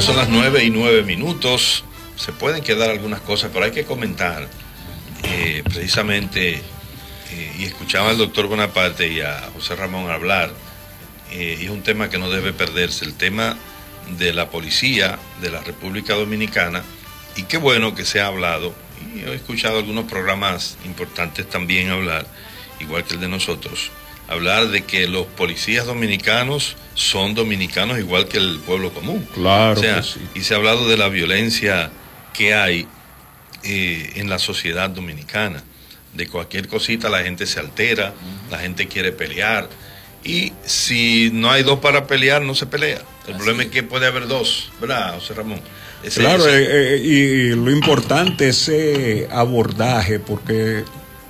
Son las 9:09. Se pueden quedar algunas cosas, pero hay que comentar precisamente, y escuchaba al doctor Bonaparte y a José Ramón hablar, y es un tema que no debe perderse, el tema de la policía de la República Dominicana, y qué bueno que se ha hablado, y he escuchado algunos programas importantes también hablar, igual que el de nosotros, hablar de que los policías dominicanos son dominicanos igual que el pueblo común. Claro, o sea, que sí. Y se ha hablado de la violencia que hay en la sociedad dominicana. De cualquier cosita la gente se altera, la gente quiere pelear, y si no hay dos para pelear, no se pelea. El problema es que puede haber dos, ¿verdad, José Ramón? Claro, y lo importante es ese abordaje, porque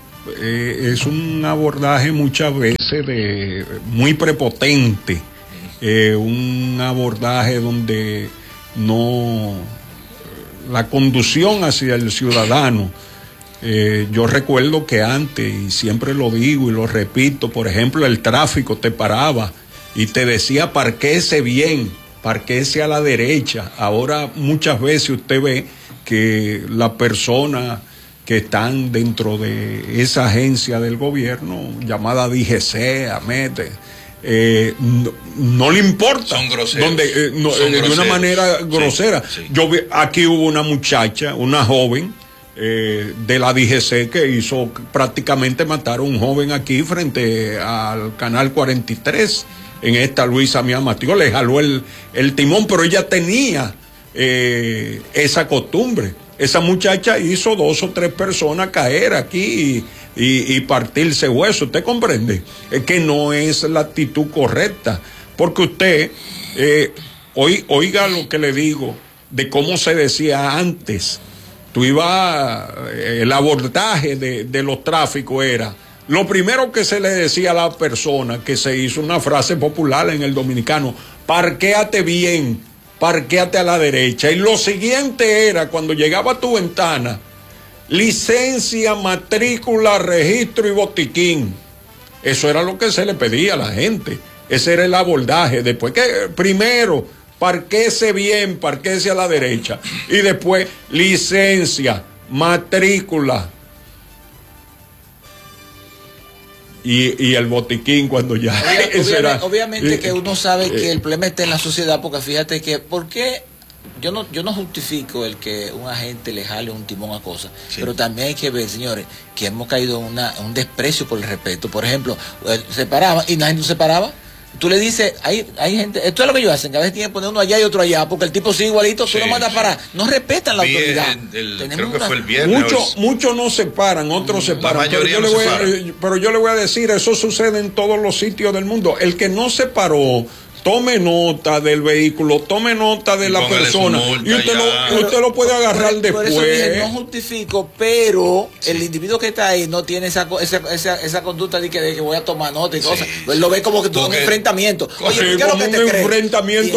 es un abordaje muchas veces muy prepotente, un abordaje donde no, la conducción hacia el ciudadano. Yo recuerdo que antes, y siempre lo digo y lo repito, por ejemplo, el tráfico te paraba y te decía parquéese bien, parquéese a la derecha. Ahora muchas veces usted ve que las personas que están dentro de esa agencia del gobierno llamada DGC, AMET, no le importa. Son groseros. De una manera grosera. Sí. Aquí hubo una muchacha, una joven de la DGC que hizo prácticamente matar a un joven aquí frente al canal 43 en esta Luisa Mía Matío. Le jaló el timón, pero ella tenía esa costumbre. Esa muchacha hizo 2 o 3 personas caer aquí y partirse hueso. ¿Usted comprende? Es que no es la actitud correcta, porque usted oiga lo que le digo de cómo se decía antes. Tú ibas, el abordaje de los tráficos era, lo primero que se le decía a la persona, que se hizo una frase popular en el dominicano, parquéate bien, parquéate a la derecha. Y lo siguiente era, cuando llegaba a tu ventana, licencia, matrícula, registro y botiquín. Eso era lo que se le pedía a la gente. Ese era el abordaje. Después que, primero, parquéese bien, parquéese a la derecha. Y después, licencia, matrícula. Y el botiquín cuando ya... Obviamente que uno sabe que el problema está en la sociedad, porque fíjate que, ¿por qué? Yo no justifico el que un agente le jale un timón a cosas, pero también hay que ver, señores, que hemos caído en un desprecio por el respeto. Por ejemplo, se paraba y la gente no se paraba. Tú le dices, hay gente, esto es lo que ellos hacen, que a veces tienen que poner uno allá y otro allá, porque el tipo sigue igualito, tú lo mandas para, no respetan la autoridad. Creo que fue el viernes. Muchos no se paran, otros se paran. Pero yo le voy a decir, eso sucede en todos los sitios del mundo. El que no se paró, tome nota del vehículo, tome nota de la persona, y usted lo puede agarrar después. Por eso dije, no justifico, pero el individuo que está ahí no tiene esa conducta de que voy a tomar nota y cosas. Él lo ve como que todo un enfrentamiento. Oye, ¿qué es lo que te crees? Enfrentamiento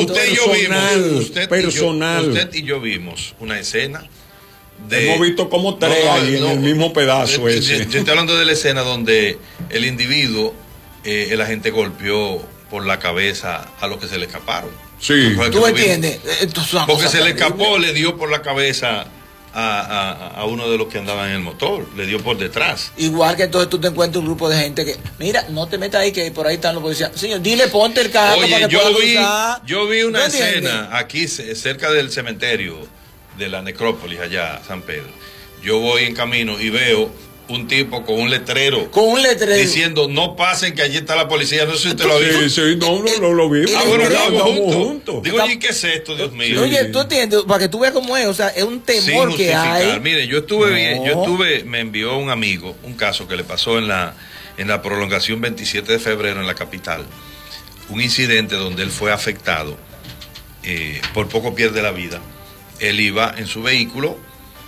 personal. Usted y yo vimos una escena hemos visto como 3 ahí en el mismo pedazo ese. Yo estoy hablando de la escena donde el individuo, el agente golpeó por la cabeza a los que se le escaparon. Sí. ¿Tú entiendes? Porque se le escapó, le dio por la cabeza a uno de los que andaban en el motor, le dio por detrás. Igual que entonces tú te encuentras un grupo de gente que, mira, no te metas ahí, que por ahí están los policías. Señor, dile, ponte el carro para que yo vi una escena aquí cerca del cementerio de la necrópolis allá, San Pedro. Yo voy en camino y veo un tipo con un letrero. Diciendo, no pasen, que allí está la policía. No sé si usted lo vio. Sí, no lo vi. Bueno, estábamos juntos. Digo, ¿y qué es esto, Dios mío? Oye, tú entiendes, para que tú veas cómo es, o sea, es un temor que hay. Mire, me envió un amigo un caso que le pasó en la prolongación 27 de febrero en la capital. Un incidente donde él fue afectado, por poco pierde la vida. Él iba en su vehículo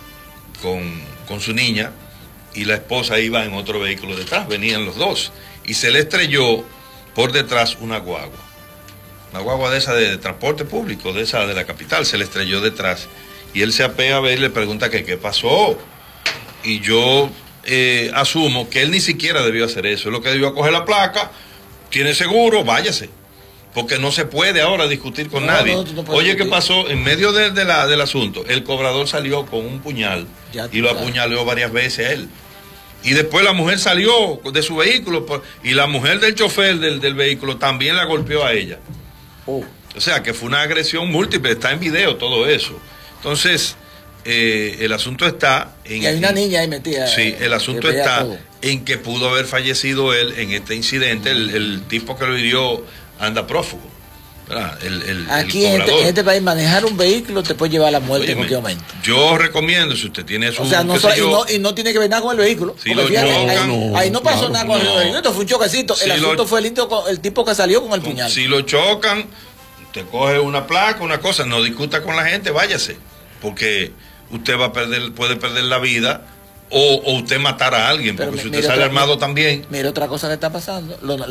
con su niña, y la esposa iba en otro vehículo detrás, venían los dos, y se le estrelló por detrás una guagua de esa de transporte público, de esa de la capital, se le estrelló detrás, y él se apea a ver y le pregunta que qué pasó, y yo asumo que él ni siquiera debió hacer eso, es lo que debió coger la placa, tiene seguro, váyase. porque no se puede ahora discutir con nadie. Oye, ¿qué pasó? En medio del asunto, el cobrador salió con un puñal y lo apuñaleó varias veces a él. Y después la mujer salió de su vehículo y la mujer del chofer del vehículo también la golpeó a ella. O sea, que fue una agresión múltiple, está en video todo eso. Entonces, el asunto está en... Y hay una niña ahí metida. Sí, el asunto está en que pudo haber fallecido él en este incidente. El tipo que lo hirió anda prófugo. Aquí en este país manejar un vehículo te puede llevar a la muerte en cualquier momento. Yo recomiendo, si usted tiene su... O sea, y no tiene que ver nada con el vehículo. Si lo chocan, ahí no pasó nada con el vehículo. Esto fue un choquecito. El asunto fue el tipo que salió con el puñal. Si lo chocan, usted coge una placa, una cosa, no discuta con la gente, váyase. Porque usted puede perder la vida o usted matar a alguien, porque si usted sale armado también. Mira otra cosa que está pasando.